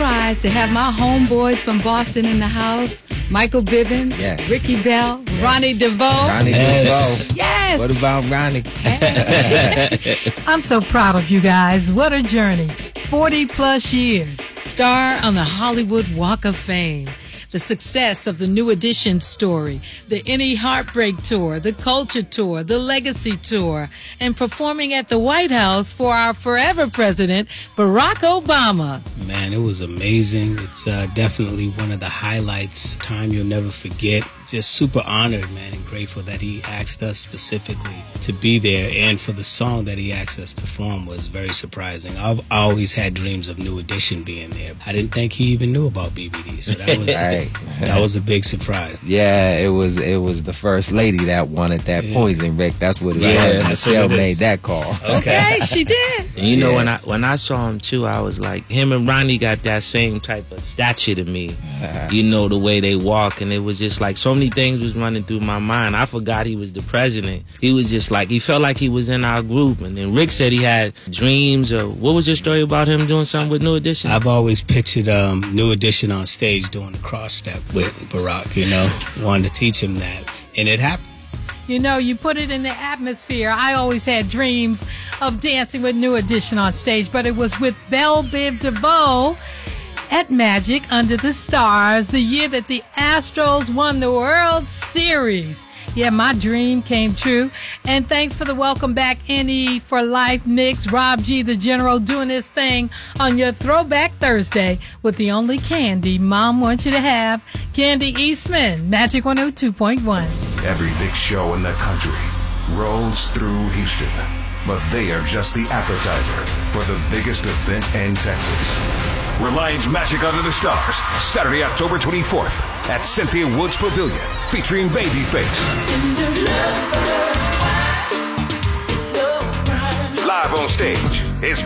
surprised to have my homeboys from Boston in the house. Michael Bivins, yes. Ricky Bell, yes. Ronnie DeVoe. Ronnie DeVoe. Yes. What about Ronnie? I'm so proud of you guys. What a journey. 40 plus years. Star on the Hollywood Walk of Fame. The success of the New Edition story, the Any Heartbreak Tour, the Culture Tour, the Legacy Tour, and performing at the White House for our forever president, Barack Obama. Man, it was amazing. It's definitely one of the highlights, time you'll never forget. Just super honored, man, and grateful that he asked us specifically to be there, and for the song that he asked us to perform was very surprising. I always had dreams of New Edition being there. I didn't think he even knew about BBD, so that was that was a big surprise. Yeah, it was the first lady that wanted that poison, Rick. That's what it was. Michelle made that call. Okay, she did. And you know, when I saw him too, I was like, him and Ronnie got that same type of stature to me. You know, the way they walk, and it was just like so many things was running through my mind. I forgot he was the president. He was just like, he felt like he was in our group. And then Rick said he had dreams. Or what was your story about him doing something with New Edition? I've always pictured New Edition on stage doing the cross step with Barack, you know, wanted to teach him that. And it happened. You know, you put it in the atmosphere. I always had dreams of dancing with New Edition on stage, but it was with Belle Biv DeVoe at Magic Under the Stars, the year that the Astros won the World Series. Yeah, my dream came true. And thanks for the welcome back, NE for Life mix. Rob G, the General, doing his thing on your Throwback Thursday with the only candy Mom wants you to have. Candy Eastman, Magic 102.1. Every big show in the country rolls through Houston, but they are just the appetizer for the biggest event in Texas. Reliance Magic Under the Stars, Saturday, October 24th at Cynthia Woods Pavilion, featuring Babyface. Live on stage,